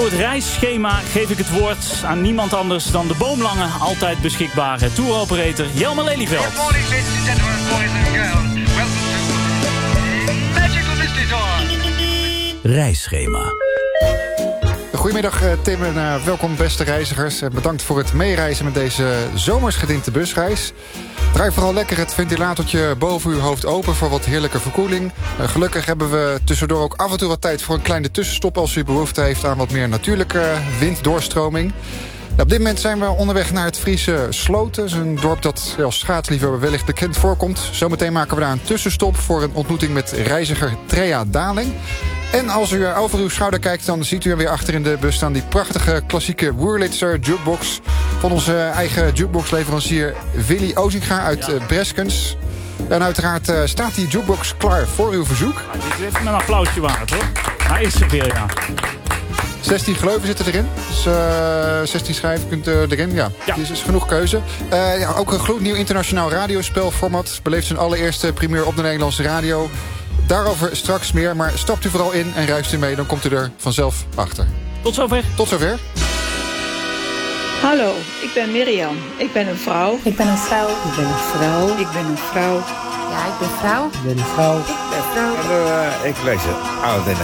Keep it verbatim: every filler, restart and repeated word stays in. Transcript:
Voor het reisschema geef ik het woord aan niemand anders dan de boomlange, altijd beschikbare touroperator Jelmer Lelyveld. Good morning, ladies and gentlemen, boys and girls. Welcome to Magical Mystery Tour. Reisschema. Goedemiddag Tim en uh, welkom beste reizigers. En bedankt voor het meereizen met deze zomersgedinte busreis. Draai vooral lekker het ventilatortje boven uw hoofd open voor wat heerlijke verkoeling. Uh, gelukkig hebben we tussendoor ook af en toe wat tijd voor een kleine tussenstop als u behoefte heeft aan wat meer natuurlijke winddoorstroming. Nou, op dit moment zijn we onderweg naar het Friese Sloten. Dat is een dorp dat als schaatsliefhebber wellicht bekend voorkomt. Zometeen maken we daar een tussenstop voor een ontmoeting met reiziger Trea Daling. En als u over uw schouder kijkt, dan ziet u er weer achter in de bus staan die prachtige klassieke Wurlitzer jukebox van onze eigen jukeboxleverancier Willy Ozinga uit ja. Breskens. En uiteraard uh, staat die jukebox klaar voor uw verzoek. Ja, dit is even een applausje waard, hoor. Hij is er weer, ja. zestien gleuven zitten erin. Dus uh, zestien schijven kunt uh, erin. Ja, ja. Dus is genoeg keuze. Uh, ja, ook een gloednieuw internationaal radiospelformat. Beleeft zijn allereerste primeur op de Nederlandse radio. Daarover straks meer, maar stapt u vooral in en ruist u mee. Dan komt u er vanzelf achter. Tot zover. Tot zover. Hallo, ik ben Mirjam. Ik ben een vrouw. Ik ben een vrouw. Ik ben een vrouw. Ik ben een vrouw. Ja, ik ben vrouw. Ik ben een vrouw. Ik ben vrouw. Hallo, uh, ik lees het. Oude